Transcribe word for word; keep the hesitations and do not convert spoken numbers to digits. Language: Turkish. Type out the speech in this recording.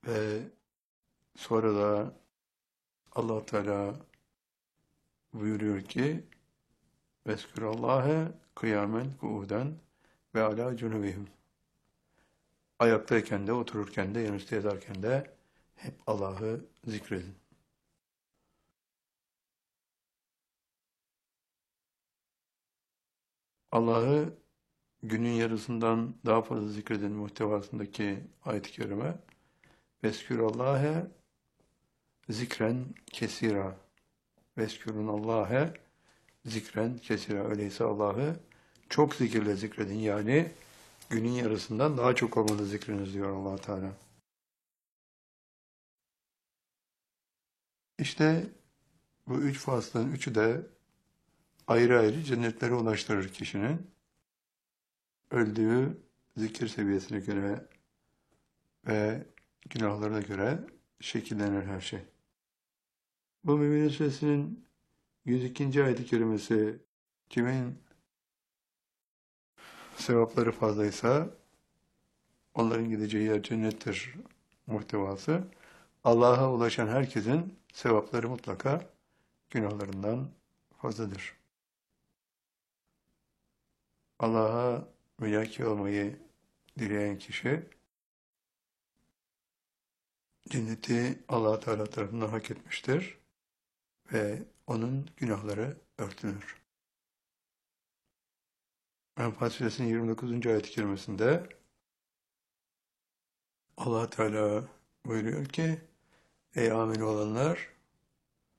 Ve sonra da Allah Teala buyuruyor ki Veskurallâhe kıyamen kuuden ve alâ cunubihim. Ayaktayken de, otururken de, yanüstü yatarken de hep Allah'ı zikredin. Allah'ı günün yarısından daha fazla zikredin muhtevasındaki ayet-i kerime Veskurallâhe zikren kesira. Veskurunallâhe zikren kesira. Öyleyse Allah'ı çok zikirle zikredin. Yani günün yarısından daha çok olmalı zikriniz diyor Allah Teala. İşte bu üç faslın üçü de ayrı ayrı cennetlere ulaştırır kişinin. Öldüğü zikir seviyesine göre ve günahlarına göre şekillenir her şey. Bu Mü'minin Suresinin yüz ikinci ayet-i kerimesi kimin sevapları fazlaysa onların gideceği yer cennettir muhtevası. Allah'a ulaşan herkesin sevapları mutlaka günahlarından fazladır. Allah'a müyaki olmayı dileyen kişi cenneti Allah Teala tarafından hak etmiştir ve onun günahları örtülür. Enfal Suresinin yirmi dokuzuncu ayet-i kerimesinde Allah Teala buyuruyor ki ey amin olanlar